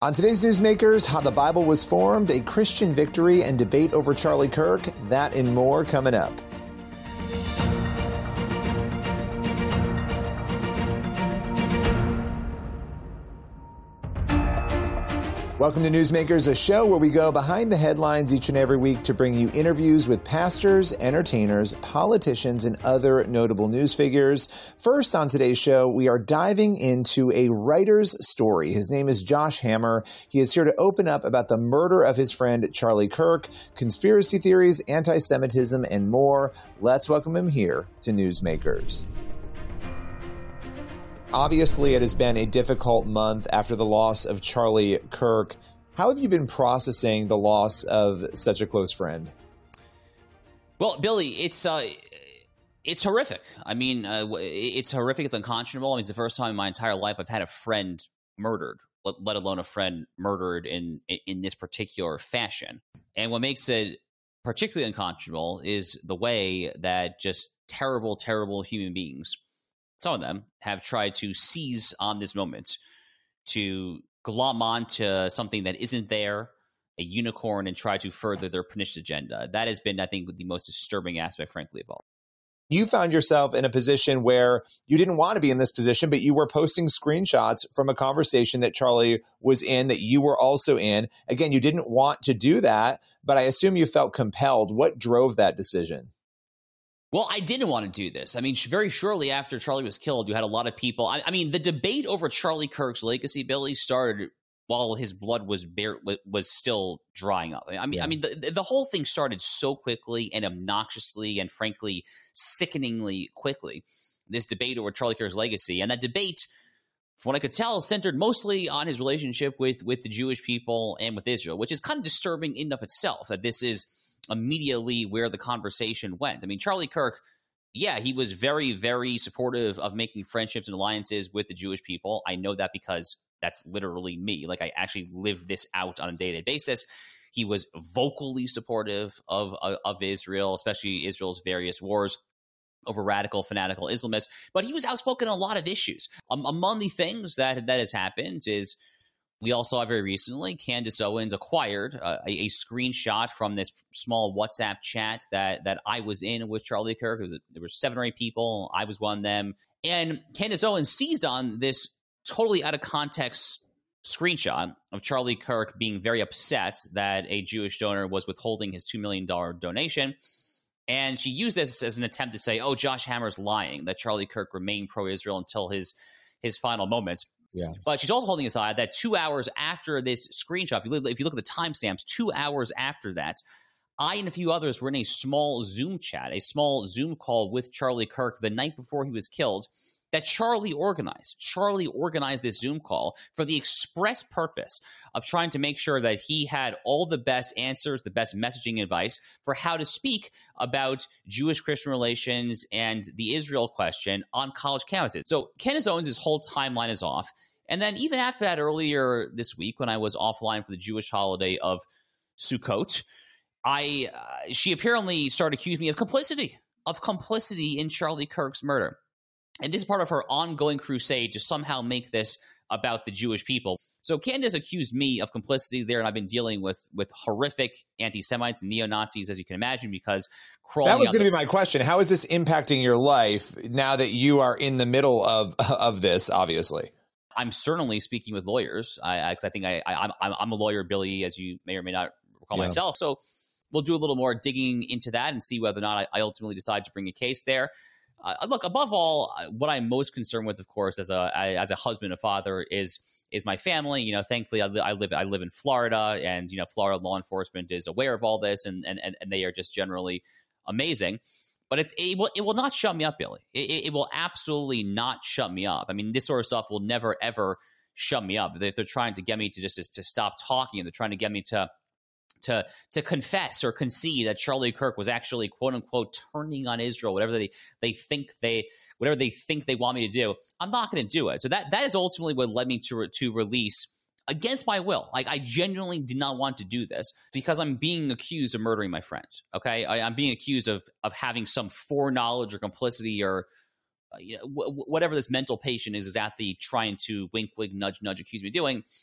On today's Newsmakers, how the Bible was formed, a Christian victory, and debate over Charlie Kirk. That and more coming up. Welcome to Newsmakers, a show where we go behind the headlines each and every week to bring you interviews with pastors, entertainers, politicians, and other notable news figures. First on today's show, we are diving into a writer's story. His name is Josh Hammer. He is here to open up about the murder of his friend Charlie Kirk, conspiracy theories, anti-Semitism, and more. Let's welcome him here to Newsmakers. Obviously, it has been a difficult month after the loss of Charlie Kirk. How have you been processing the loss of such a close friend? Well, Billy, it's horrific. I mean, it's horrific. It's unconscionable. I mean, it's the first time in my entire life I've had a friend murdered, let alone a friend murdered in this particular fashion. And what makes it particularly unconscionable is the way that just terrible, terrible human beings, some of them, have tried to seize on this moment to glom onto something that isn't there, a unicorn, and try to further their pernicious agenda. That has been, I think, the most disturbing aspect, frankly, of all. You found yourself in a position where you didn't want to be in this position, but you were posting screenshots from a conversation that Charlie was in, that you were also in. Again, you didn't want to do that, but I assume you felt compelled. What drove that decision? Well, I didn't want to do this. I mean, very shortly after Charlie was killed, you had a lot of people. I mean, the debate over Charlie Kirk's legacy, Billy, started while his blood was still drying up. I mean, the whole thing started so quickly and obnoxiously and, frankly, sickeningly quickly. This debate over Charlie Kirk's legacy, and that debate, from what I could tell, centered mostly on his relationship with the Jewish people and with Israel, which is kind of disturbing in and of itself. That this is immediately where the conversation went. I mean, Charlie Kirk, yeah, he was very, very supportive of making friendships and alliances with the Jewish people. I know that because that's literally me. Like, I actually live this out on a day-to-day basis. He was vocally supportive of Israel, especially Israel's various wars over radical, fanatical Islamists. But he was outspoken on a lot of issues. Among the things that has happened is, we all saw very recently, Candace Owens acquired a screenshot from this small WhatsApp chat that I was in with Charlie Kirk. There were 7 or 8 people. I was one of them. And Candace Owens seized on this totally out of context screenshot of Charlie Kirk being very upset that a Jewish donor was withholding his $2 million donation. And she used this as an attempt to say, oh, Josh Hammer's lying, that Charlie Kirk remained pro-Israel until his final moments. Yeah. But she's also holding aside that 2 hours after this screenshot, if you look at the timestamps, 2 hours after that, I and a few others were in a small Zoom chat, a small Zoom call with Charlie Kirk the night before he was killed, that Charlie organized. Charlie organized this Zoom call for the express purpose of trying to make sure that he had all the best answers, the best messaging advice for how to speak about Jewish-Christian relations and the Israel question on college campuses. So Candace Owens' whole timeline is off. And then even after that, earlier this week, when I was offline for the Jewish holiday of Sukkot, she apparently started accusing me of complicity in Charlie Kirk's murder. And this is part of her ongoing crusade to somehow make this about the Jewish people. So Candace accused me of complicity there, and I've been dealing with horrific anti-Semites and neo-Nazis, as you can imagine, because that was going to be my question. How is this impacting your life now that you are in the middle of this, obviously? I'm certainly speaking with lawyers. I think I'm a lawyer, Billy, as you may or may not recall myself. So we'll do a little more digging into that and see whether or not I ultimately decide to bring a case there. Look, above all, what I'm most concerned with, of course, as a husband and father, is my family. You know, thankfully, I live in Florida, and you know, Florida law enforcement is aware of all this, and they are just generally amazing. But it will not shut me up, Billy. It will absolutely not shut me up. I mean, this sort of stuff will never ever shut me up. If they're trying to get me to stop talking, and they're trying to get me to confess or concede that Charlie Kirk was actually, quote unquote, turning on Israel, whatever they think they want me to do, I'm not going to do it. So that is ultimately what led me to release, against my will. Like, I genuinely did not want to do this because I'm being accused of murdering my friend. Okay, I'm being accused of having some foreknowledge or complicity or whatever this mental patient is at the trying to wink, wink, nudge, nudge, accuse me of doing.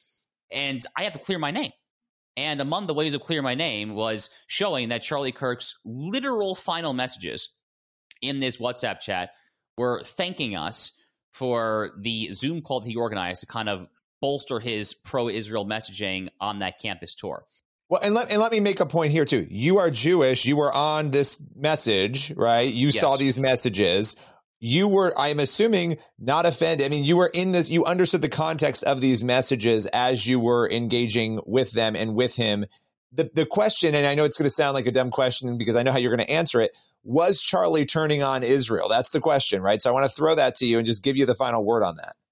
and I have to clear my name. And among the ways of clear my name was showing that Charlie Kirk's literal final messages in this WhatsApp chat were thanking us for the Zoom call that he organized to kind of bolster his pro-Israel messaging on that campus tour. Well, and let me make a point here too. You are Jewish. You were on this message, right? You saw these messages. You were, I'm assuming, not offended. I mean, you were in this, you understood the context of these messages as you were engaging with them and with him. The question, and I know it's going to sound like a dumb question because I know how you're going to answer it, was Charlie turning on Israel? That's the question, right? So I want to throw that to you and just give you the final word on that.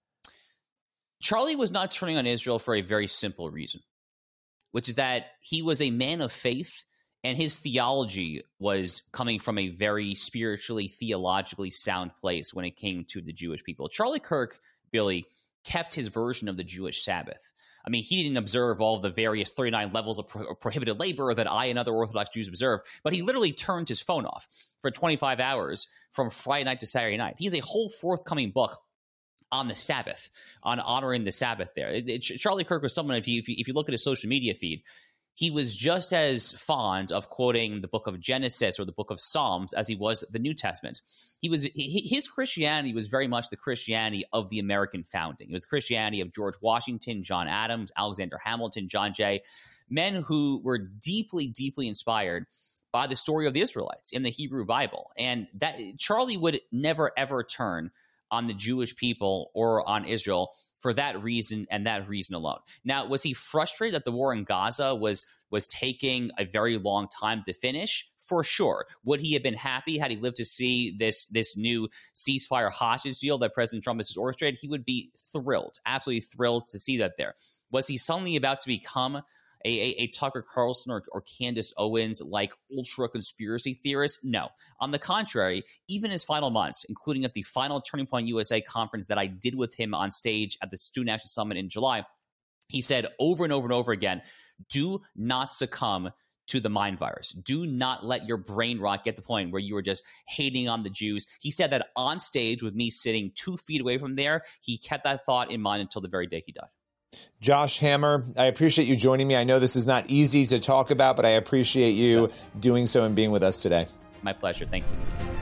Charlie was not turning on Israel for a very simple reason, which is that he was a man of faith, and his theology was coming from a very spiritually, theologically sound place when it came to the Jewish people. Charlie Kirk, Billy, kept his version of the Jewish Sabbath. I mean, he didn't observe all the various 39 levels of prohibited labor that I and other Orthodox Jews observe, but he literally turned his phone off for 25 hours from Friday night to Saturday night. He has a whole forthcoming book on the Sabbath, on honoring the Sabbath there. Charlie Kirk was someone, if you look at his social media feed, he was just as fond of quoting the book of Genesis or the book of Psalms as he was the New Testament. His Christianity was very much the Christianity of the American founding. It was the Christianity of George Washington, John Adams, Alexander Hamilton, John Jay, men who were deeply, deeply inspired by the story of the Israelites in the Hebrew Bible. And that Charlie would never, ever turn on the Jewish people or on Israel for that reason and that reason alone. Now, was he frustrated that the war in Gaza was taking a very long time to finish? For sure. Would he have been happy had he lived to see this new ceasefire hostage deal that President Trump has orchestrated? He would be thrilled, absolutely thrilled to see that there. Was he suddenly about to become a Tucker Carlson or Candace Owens like ultra conspiracy theorist? No. On the contrary, even his final months, including at the final Turning Point USA conference that I did with him on stage at the Student Action Summit in July, he said over and over and over again, do not succumb to the mind virus. Do not let your brain rot get to the point where you are just hating on the Jews. He said that on stage with me sitting 2 feet away from there. He kept that thought in mind until the very day he died. Josh Hammer, I appreciate you joining me. I know this is not easy to talk about, but I appreciate you doing so and being with us today. My pleasure. Thank you.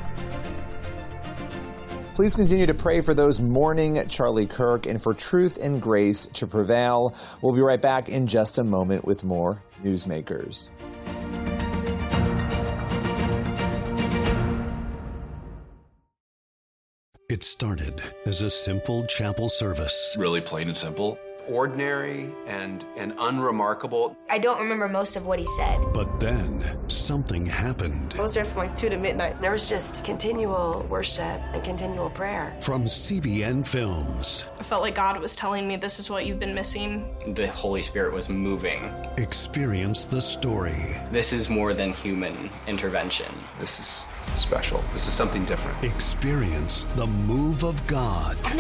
Please continue to pray for those mourning Charlie Kirk and for truth and grace to prevail. We'll be right back in just a moment with more Newsmakers. It started as a simple chapel service. Really plain and simple. Ordinary and unremarkable. I don't remember most of what he said. But then something happened. I was there from 2 to midnight. There was just continual worship and continual prayer. From CBN Films. I felt like God was telling me, this is what you've been missing. The Holy Spirit was moving. Experience the story. This is more than human intervention. This is special. This is something different. Experience the move of God.